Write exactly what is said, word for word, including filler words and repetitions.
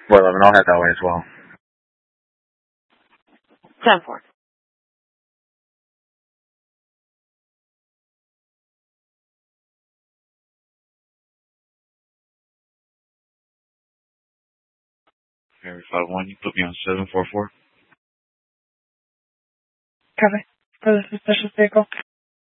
four eleven, I'll head that way as well. ten four. Harry five one, you put me on seven four four. Copy. For the suspicious vehicle.